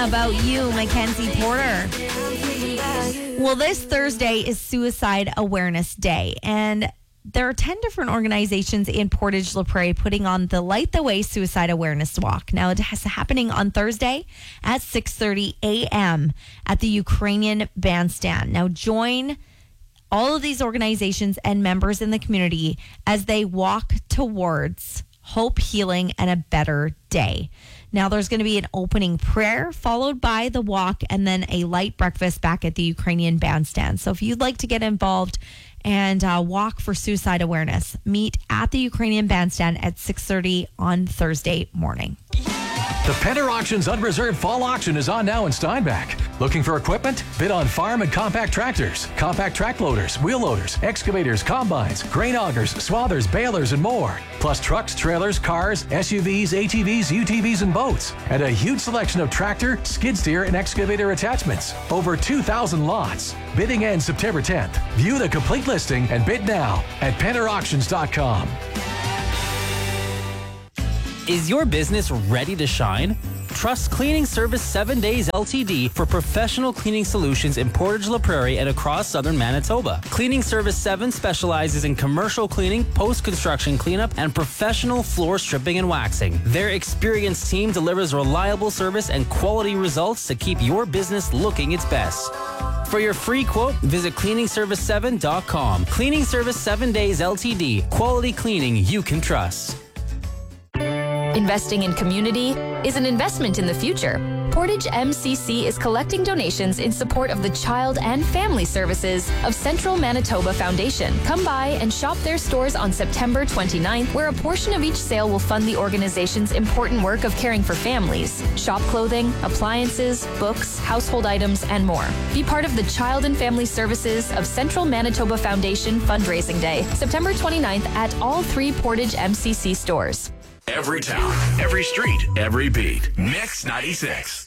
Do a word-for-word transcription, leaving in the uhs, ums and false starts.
about you, Mackenzie Porter. Well, this Thursday is Suicide Awareness Day, and there are ten different organizations in Portage La Prairie putting on the Light the Way Suicide Awareness Walk. Now, it is happening on Thursday at six thirty a.m. at the Ukrainian Bandstand. Now, join all of these organizations and members in the community as they walk towards hope, healing, and a better day. Now, there's going to be an opening prayer followed by the walk and then a light breakfast back at the Ukrainian Bandstand. So if you'd like to get involved and uh, walk for suicide awareness, meet at the Ukrainian Bandstand at six thirty on Thursday morning. The Penner Auctions Unreserved Fall Auction is on now in Steinbach. Looking for equipment? Bid on farm and compact tractors, compact track loaders, wheel loaders, excavators, combines, grain augers, swathers, balers, and more. Plus trucks, trailers, cars, S U Vs, A T Vs, U T Vs, and boats. And a huge selection of tractor, skid steer, and excavator attachments. Over two thousand lots. Bidding ends September tenth. View the complete listing and bid now at penner auctions dot com. Is your business ready to shine? Trust Cleaning Service seven days Limited for professional cleaning solutions in Portage La Prairie and across southern Manitoba. Cleaning Service seven specializes in commercial cleaning, post-construction cleanup, and professional floor stripping and waxing. Their experienced team delivers reliable service and quality results to keep your business looking its best. For your free quote, visit cleaning service seven dot com. Cleaning Service seven days Limited. Quality cleaning you can trust. Investing in community is an investment in the future. Portage M C C is collecting donations in support of the Child and Family Services of Central Manitoba Foundation. Come by and shop their stores on September twenty-ninth, where a portion of each sale will fund the organization's important work of caring for families. Shop clothing, appliances, books, household items, and more. Be part of the Child and Family Services of Central Manitoba Foundation Fundraising Day, September twenty-ninth at all three Portage M C C stores. Every town, every street, every beat. Mix ninety-six.